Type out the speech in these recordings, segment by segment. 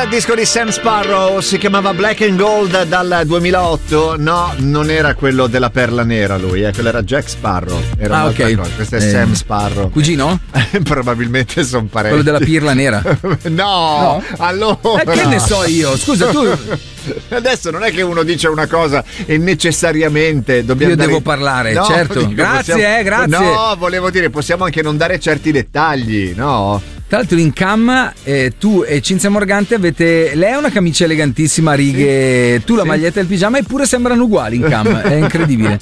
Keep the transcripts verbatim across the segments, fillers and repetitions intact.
Bel disco di Sam Sparrow, si chiamava Black and Gold dal duemilaotto. No, non era quello della perla nera lui, eh, quello era Jack Sparrow. Era ah, ok. Cosa. Questo è eh, Sam Sparrow. Cugino? Probabilmente sono parenti. Quello della pirla nera. no, no, allora. Eh, che ne so io? Scusa, tu. Adesso non è che uno dice una cosa e necessariamente dobbiamo. Io dare... devo parlare, no, certo. Dico, grazie, possiamo... eh, grazie. No, volevo dire, possiamo anche non dare certi dettagli, no? Tra l'altro in cam eh, tu e Cinzia Morgante avete, lei ha una camicia elegantissima a righe, sì. tu la sì. maglietta e il pigiama, eppure sembrano uguali in cam, è incredibile.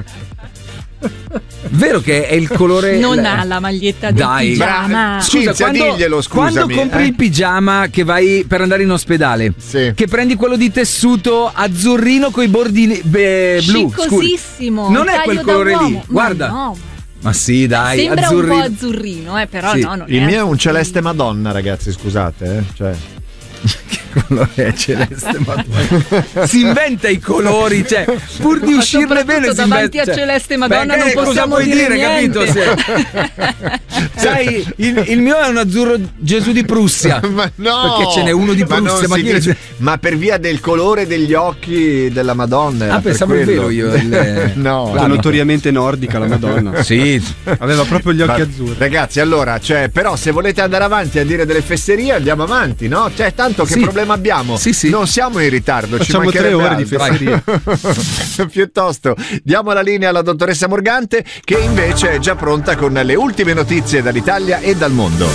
Vero che è il colore. Non la... ha la maglietta del Dai. pigiama. Scusa, Cinzia, quando, diglielo, scusami, quando compri eh? il pigiama che vai per andare in ospedale, sì. che prendi quello di tessuto azzurrino coi bordi beh, blu, Scicosissimo, non è quel colore lì, guarda. No. Ma sì, dai, sembra azzurrino. un po' azzurrino, eh, però sì. no, non il è mio è un azzurrino. celeste Madonna, ragazzi, scusate, eh? Cioè che colore è celeste Madonna? Si inventa i colori, cioè pur di uscirne bene si davanti inventa, a celeste Madonna non possiamo cosa dire, dire niente. Capito? Sai, il, il mio è un azzurro Gesù di Prussia. Ma no, perché ce n'è uno di Prussia, ma, ma, dice, ma per via del colore degli occhi della Madonna. Ah, pensavo il vero io. Il... no, no, notoriamente nordica la Madonna. Sì, aveva proprio gli occhi ma, azzurri. Ragazzi, allora, cioè, però se volete andare avanti a dire delle fesserie, andiamo avanti, no? Cioè, tanto che sì. problema abbiamo? Sì, sì. Non siamo in ritardo, facciamo ci tre ore altro. di fesserie. Piuttosto diamo la linea alla dottoressa Morgante, che invece è già pronta con le ultime notizie dall'Italia e dal mondo.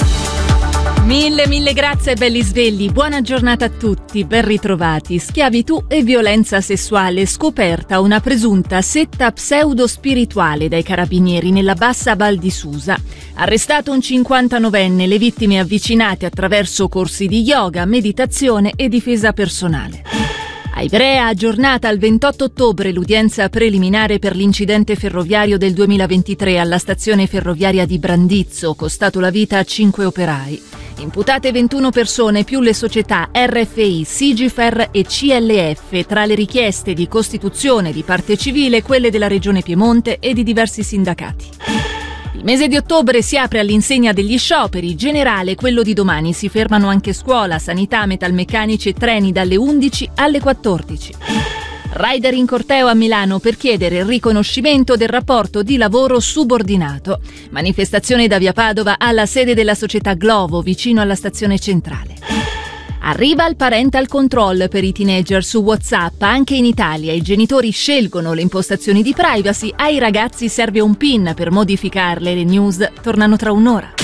Mille, mille grazie belli svegli, buona giornata a tutti, ben ritrovati. Schiavitù e violenza sessuale, scoperta una presunta setta pseudo-spirituale dai carabinieri nella bassa Val di Susa. Arrestato un cinquantanovenne, le vittime avvicinate attraverso corsi di yoga, meditazione e difesa personale. A Ivrea, aggiornata al ventotto ottobre l'udienza preliminare per l'incidente ferroviario del duemilaventitré alla stazione ferroviaria di Brandizzo, costato la vita a cinque operai. Imputate ventuno persone più le società R F I, Sigifer e C L F, tra le richieste di costituzione di parte civile quelle della Regione Piemonte e di diversi sindacati. Il mese di ottobre si apre all'insegna degli scioperi, generale quello di domani, si fermano anche scuola, sanità, metalmeccanici e treni dalle undici alle quattordici. Rider in corteo a Milano per chiedere il riconoscimento del rapporto di lavoro subordinato. Manifestazione da via Padova alla sede della società Glovo, vicino alla stazione centrale. Arriva il parental control per i teenager su WhatsApp. Anche in Italia i genitori scelgono le impostazioni di privacy, ai ragazzi serve un PIN per modificarle. Le news tornano tra un'ora.